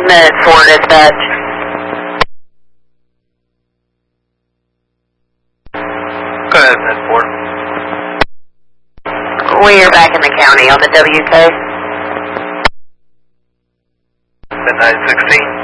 minutes for dispatch. Go ahead, Med 4. We are back in the county on the WK. Midnight 16.